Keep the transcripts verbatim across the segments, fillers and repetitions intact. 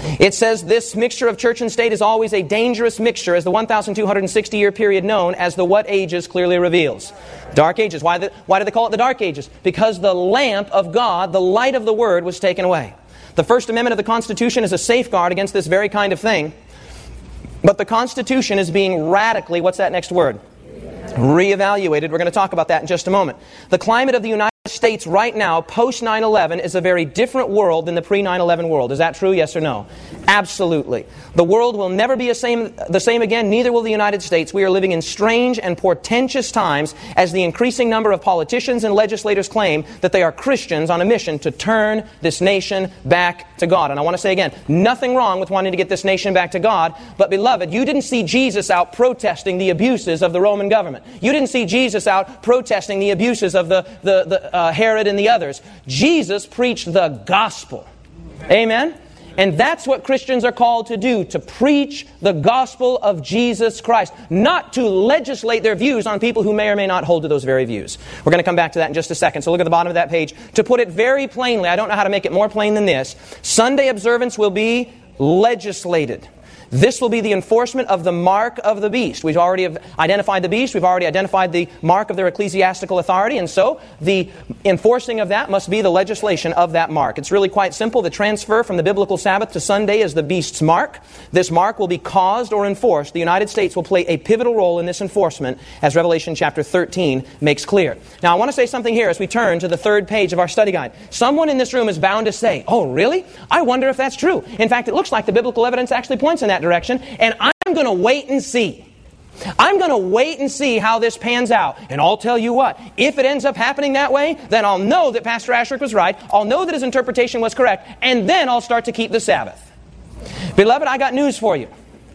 It says this mixture of church and state is always a dangerous mixture, as the one thousand two hundred sixty year period known as the what ages clearly reveals. Dark ages. Why, the, why do they call it the dark ages? Because the lamp of God, the light of the Word, was taken away. The First Amendment of the Constitution is a safeguard against this very kind of thing. But the Constitution is being radically, what's that next word? Reevaluated. We're going to talk about that in just a moment. The climate of the United States right now, post nine eleven, is a very different world than the pre nine eleven world. Is that true? Yes or no? Absolutely. The world will never be the same, the same again, neither will the United States. We are living in strange and portentous times as the increasing number of politicians and legislators claim that they are Christians on a mission to turn this nation back to God. And I want to say again, nothing wrong with wanting to get this nation back to God, but beloved, you didn't see Jesus out protesting the abuses of the Roman government. You didn't see Jesus out protesting the abuses of the, the, the uh, Herod and the others. Jesus preached the gospel. Amen? And that's what Christians are called to do, to preach the gospel of Jesus Christ, not to legislate their views on people who may or may not hold to those very views. We're going to come back to that in just a second. So look at the bottom of that page. To put it very plainly, I don't know how to make it more plain than this, Sunday observance will be legislated. This will be the enforcement of the mark of the beast. We've already identified the beast. We've already identified the mark of their ecclesiastical authority. And so the enforcing of that must be the legislation of that mark. It's really quite simple. The transfer from the biblical Sabbath to Sunday is the beast's mark. This mark will be caused or enforced. The United States will play a pivotal role in this enforcement, as Revelation chapter thirteen makes clear. Now, I want to say something here as we turn to the third page of our study guide. Someone in this room is bound to say, oh, really? I wonder if that's true. In fact, it looks like the biblical evidence actually points in that direction, and I'm going to wait and see. I'm going to wait and see how this pans out. And I'll tell you what, if it ends up happening that way, then I'll know that Pastor Asherick was right. I'll know that his interpretation was correct. And then I'll start to keep the Sabbath. Beloved, I got news for you.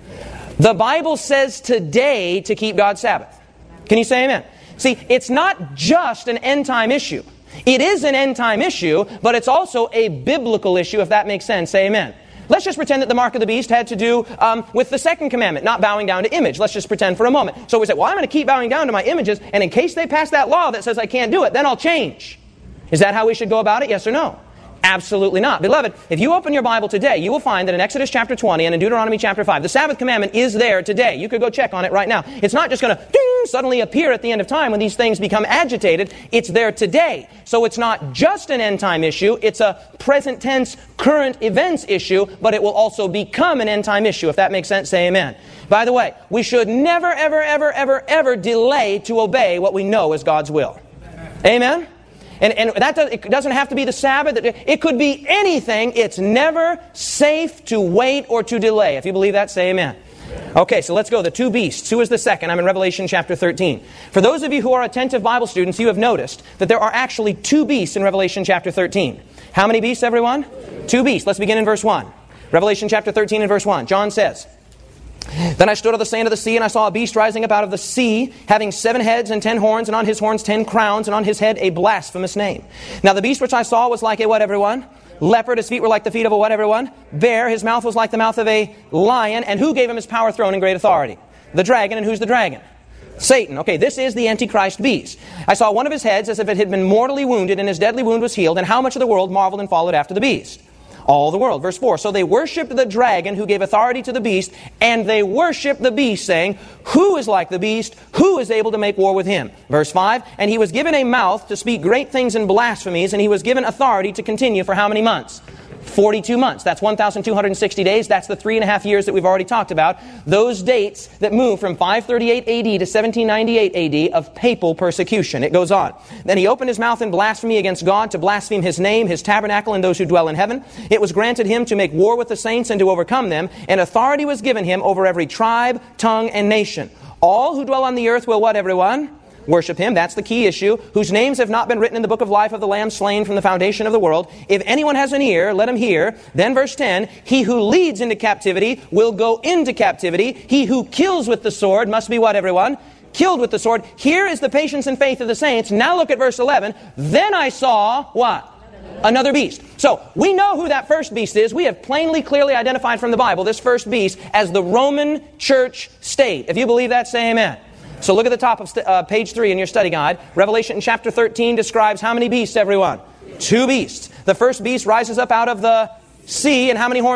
The Bible says today to keep God's Sabbath. Can you say amen? See, it's not just an end-time issue. It is an end-time issue, but it's also a biblical issue, if that makes sense. Say amen. Let's just pretend that the mark of the beast had to do um, with the second commandment, not bowing down to image. Let's just pretend for a moment. So we say, well, I'm going to keep bowing down to my images, and in case they pass that law that says I can't do it, then I'll change. Is that how we should go about it? Yes or no? Absolutely not. Beloved, if you open your Bible today, you will find that in Exodus chapter twenty and in Deuteronomy chapter five, the Sabbath commandment is there today. You could go check on it right now. It's not just going to ding, suddenly appear at the end of time when these things become agitated. It's there today. So it's not just an end-time issue. It's a present tense, current events issue, but it will also become an end-time issue. If that makes sense, say amen. By the way, we should never, ever, ever, ever, ever delay to obey what we know is God's will. Amen? And, and that does, it doesn't have to be the Sabbath. It could be anything. It's never safe to wait or to delay. If you believe that, say amen. Okay, so let's go. The two beasts. Who is the second? I'm in Revelation chapter thirteen. For those of you who are attentive Bible students, you have noticed that there are actually two beasts in Revelation chapter thirteen. How many beasts, everyone? Two beasts. Let's begin in verse one. Revelation chapter thirteen and verse one. John says, Then I stood on the sand of the sea, and I saw a beast rising up out of the sea, having seven heads and ten horns, and on his horns ten crowns, and on his head a blasphemous name. Now the beast which I saw was like a what, everyone? Leopard. His feet were like the feet of a what, everyone? Bear. His mouth was like the mouth of a lion. And who gave him his power, throne, and great authority? The dragon. And who's the dragon? Satan. Okay, this is the Antichrist beast. I saw one of his heads as if it had been mortally wounded, and his deadly wound was healed. And how much of the world marveled and followed after the beast? All the world. Verse four. So they worshipped the dragon who gave authority to the beast, and they worshipped the beast, saying, Who is like the beast? Who is able to make war with him? Verse five. And he was given a mouth to speak great things and blasphemies, and he was given authority to continue for how many months? forty-two months. That's one thousand two hundred sixty days. That's the three and a half years that we've already talked about. Those dates that move from five thirty-eight A D to seventeen ninety-eight A D of papal persecution. It goes on. Then he opened his mouth in blasphemy against God, to blaspheme his name, his tabernacle, and those who dwell in heaven. It was granted him to make war with the saints and to overcome them. And authority was given him over every tribe, tongue, and nation. All who dwell on the earth will what, everyone? Worship him. That's the key issue. Whose names have not been written in the book of life of the Lamb slain from the foundation of the world. If anyone has an ear, let him hear. Then verse ten, he who leads into captivity will go into captivity. He who kills with the sword must be what, everyone? Killed with the sword. Here is the patience and faith of the saints. Now look at verse eleven. Then I saw what? Another beast. So we know who that first beast is. We have plainly, clearly identified from the Bible this first beast as the Roman church state. If you believe that, say amen. So look at the top of st- uh, page three in your study guide. Revelation chapter thirteen describes how many beasts, everyone? Two beasts. The first beast rises up out of the sea, and how many horns?